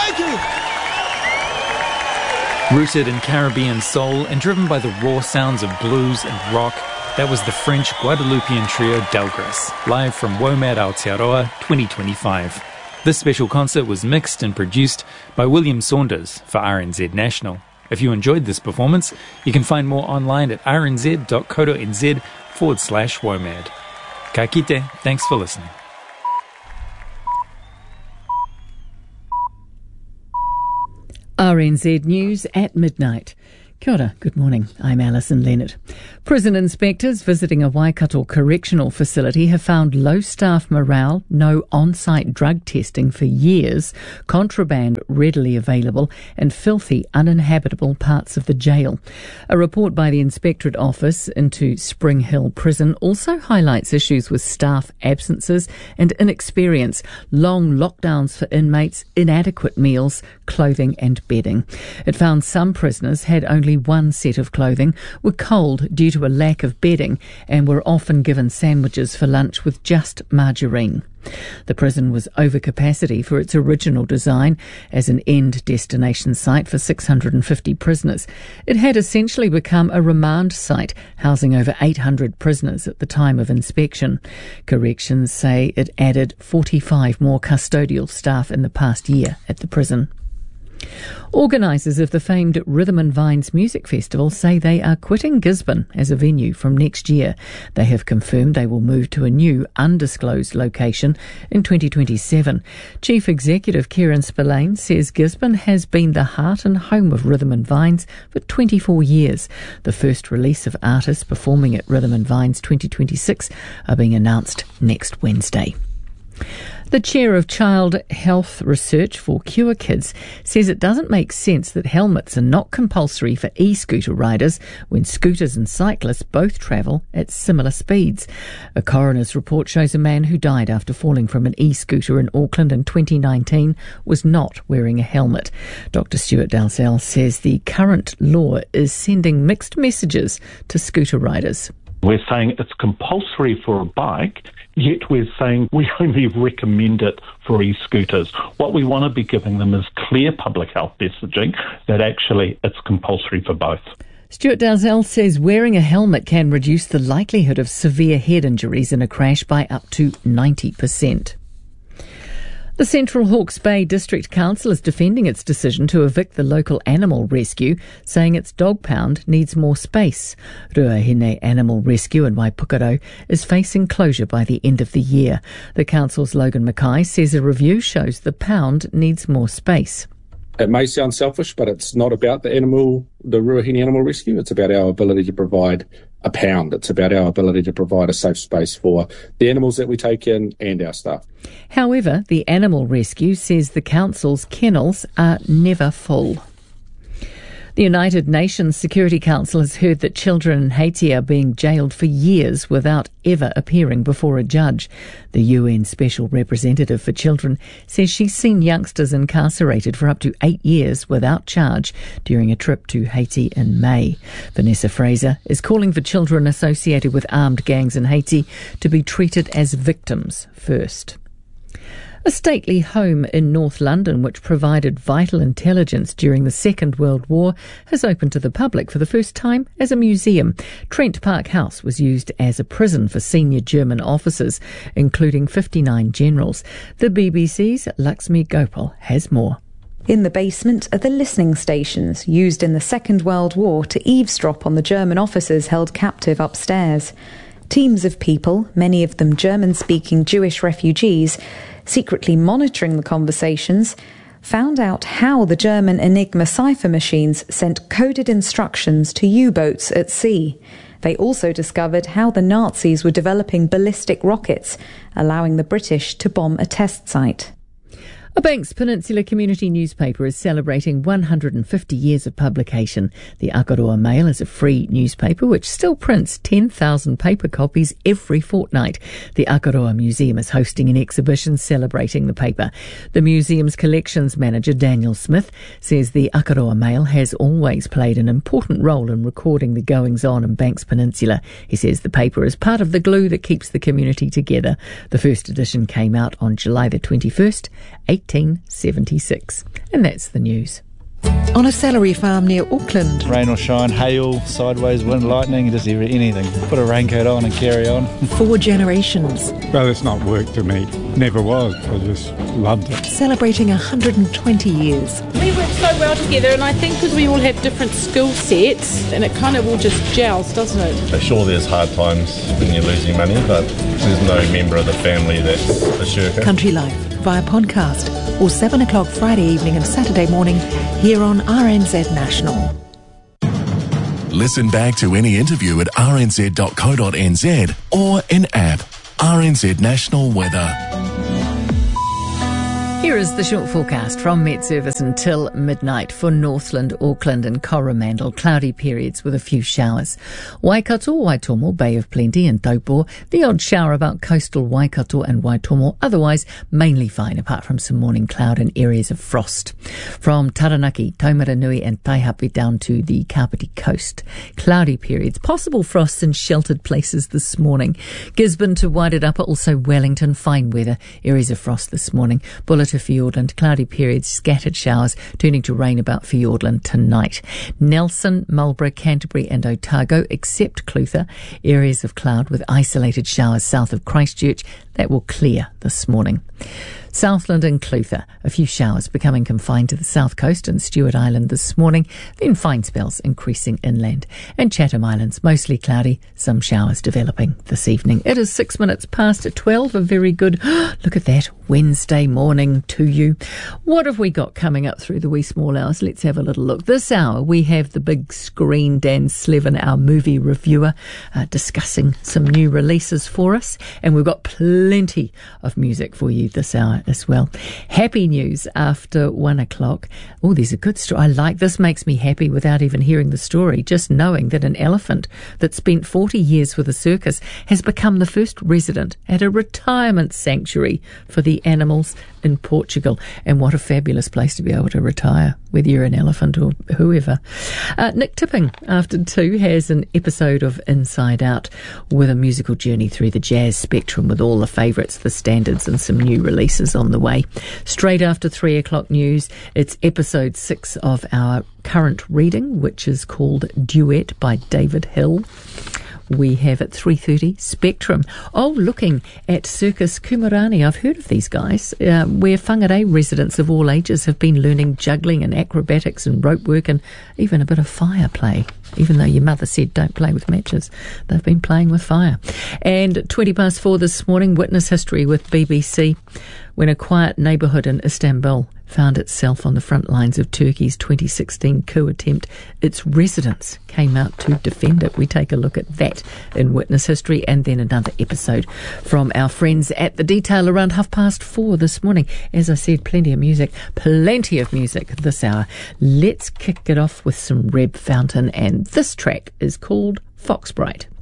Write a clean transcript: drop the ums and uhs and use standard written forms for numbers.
Thank you. Rooted in Caribbean soul and driven by the raw sounds of blues and rock, that was the French Guadeloupean trio Delgras, live from WOMAD Aotearoa 2025. This special concert was mixed and produced by William Saunders for RNZ National. If you enjoyed this performance, you can find more online at rnz.co.nz/WOMAD. Ka kite, thanks for listening. RNZ News at midnight. Kia ora, good morning. I'm Alison Leonard. Prison inspectors visiting a Waikato correctional facility have found low staff morale, no on-site drug testing for years, contraband readily available, and filthy, uninhabitable parts of the jail. A report by the Inspectorate Office into Spring Hill Prison also highlights issues with staff absences and inexperience, long lockdowns for inmates, inadequate meals, clothing and bedding. It found some prisoners had only one set of clothing, were cold due to a lack of bedding, and were often given sandwiches for lunch with just margarine. The prison was over capacity for its original design as an end destination site for 650 prisoners. It had essentially become a remand site, housing over 800 prisoners at the time of inspection. Corrections say it added 45 more custodial staff in the past year at the prison. Organisers of the famed Rhythm and Vines Music Festival say they are quitting Gisborne as a venue from next year. They have confirmed they will move to a new, undisclosed location in 2027. Chief Executive Kieran Spillane says Gisborne has been the heart and home of Rhythm and Vines for 24 years. The first release of artists performing at Rhythm and Vines 2026 are being announced next Wednesday. The Chair of Child Health Research for Cure Kids says it doesn't make sense that helmets are not compulsory for e-scooter riders when scooters and cyclists both travel at similar speeds. A coroner's report shows a man who died after falling from an e-scooter in Auckland in 2019 was not wearing a helmet. Dr. Stuart Dalzell says the current law is sending mixed messages to scooter riders. We're saying it's compulsory for a bike, yet we're saying we only recommend it for e-scooters. What we want to be giving them is clear public health messaging that actually it's compulsory for both. Stuart Dalzell says wearing a helmet can reduce the likelihood of severe head injuries in a crash by up to 90%. The Central Hawke's Bay District Council is defending its decision to evict the local animal rescue, saying its dog pound needs more space. Ruahine Animal Rescue in Waipukaro is facing closure by the end of the year. The council's Logan Mackay says a review shows the pound needs more space. It may sound selfish, but it's not about the Ruahine Animal Rescue. It's about our ability to provide a pound. It's about our ability to provide a safe space for the animals that we take in and our staff. However, the Animal Rescue says the council's kennels are never full. The United Nations Security Council has heard that children in Haiti are being jailed for years without ever appearing before a judge. The UN Special Representative for Children says she's seen youngsters incarcerated for up to 8 years without charge during a trip to Haiti in May. Vanessa Fraser is calling for children associated with armed gangs in Haiti to be treated as victims first. A stately home in North London, which provided vital intelligence during the Second World War, has opened to the public for the first time as a museum. Trent Park House was used as a prison for senior German officers, including 59 generals. The BBC's Laxmi Gopal has more. In the basement are the listening stations used in the Second World War to eavesdrop on the German officers held captive upstairs. Teams of people, many of them German-speaking Jewish refugees, secretly monitoring the conversations, found out how the German Enigma cipher machines sent coded instructions to U-boats at sea. They also discovered how the Nazis were developing ballistic rockets, allowing the British to bomb a test site. A Banks Peninsula community newspaper is celebrating 150 years of publication. The Akaroa Mail is a free newspaper which still prints 10,000 paper copies every fortnight. The Akaroa Museum is hosting an exhibition celebrating the paper. The museum's collections manager, Daniel Smith, says the Akaroa Mail has always played an important role in recording the goings-on in Banks Peninsula. He says the paper is part of the glue that keeps the community together. The first edition came out on July the 21st, 18 1876. And that's the news. On a salary farm near Auckland. Rain or shine, hail, sideways wind, lightning, just anything. Put a raincoat on and carry on. 4 generations. Well, it's not work to me. Never was. I just loved it. Celebrating 120 years. We work so well together, and I think because we all have different skill sets, and it kind of all just gels, doesn't it? Sure, there's hard times when you're losing money, but there's no member of the family that's a shirker. Country Life via podcast or 7 o'clock Friday evening and Saturday morning here on RNZ National. Listen back to any interview at rnz.co.nz or in app RNZ National Weather. Here is the short forecast from Met Service until midnight for Northland, Auckland and Coromandel. Cloudy periods with a few showers. Waikato, Waitomo, Bay of Plenty and Taupo. The odd shower about coastal Waikato and Waitomo. Otherwise, mainly fine apart from some morning cloud and areas of frost. From Taranaki, Taumaranui and Taihape down to the Kapiti coast. Cloudy periods. Possible frosts in sheltered places this morning. Gisborne to Wairarapa, also Wellington. Fine weather. Areas of frost this morning. Bullet to Fiordland, cloudy periods, scattered showers, turning to rain about Fiordland tonight. Nelson, Marlborough, Canterbury and Otago, except Clutha, areas of cloud with isolated showers south of Christchurch. That will clear this morning. Southland and Clutha, a few showers becoming confined to the south coast and Stewart Island this morning, then fine spells increasing inland. And Chatham Islands, mostly cloudy, some showers developing this evening. It is 6 minutes past 12, a very good, look at that, Wednesday morning to you. What have we got coming up through the wee small hours? Let's have a little look. This hour we have the big screen, Dan Slevin, our movie reviewer, discussing some new releases for us. And we've got plenty of music for you this hour as well. Happy news after 1 o'clock. Oh, there's a good story. I like this. Makes me happy without even hearing the story. Just knowing that an elephant that spent 40 years with a circus has become the first resident at a retirement sanctuary for the animals in Portugal. And what a fabulous place to be able to retire, whether you're an elephant or whoever. Nick Tipping, after 2, has an episode of Inside Out with a musical journey through the jazz spectrum with all the favourites, the standards and some new releases on the way. Straight after 3 o'clock news, it's episode 6 of our current reading, which is called Duet by David Hill. We have at 3:30 Spectrum. Oh, looking at Circus Kumarani. I've heard of these guys, where whangarei residents of all ages have been learning juggling and acrobatics and rope work and even a bit of fire play. Even though your mother said don't play with matches, they've been playing with fire. And 4:20 this morning, witness history with BBC, when a quiet neighbourhood in Istanbul found itself on the front lines of Turkey's 2016 coup attempt. Its residents came out to defend it. We take a look at that in witness history, and then another episode from our friends at The Detail around 4:30 this morning. As I said, plenty of music this hour. Let's kick it off with some Reb Fountain, and this track is called Foxbright.